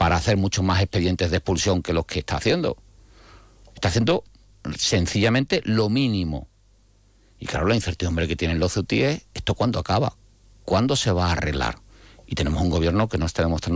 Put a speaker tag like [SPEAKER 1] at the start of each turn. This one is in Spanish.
[SPEAKER 1] para hacer muchos más expedientes de expulsión que los que está haciendo. Está haciendo sencillamente lo mínimo. Y claro, la incertidumbre que tienen los CEUTI es, ¿esto cuándo acaba? ¿Cuándo se va a arreglar? Y tenemos un gobierno que no está demostrando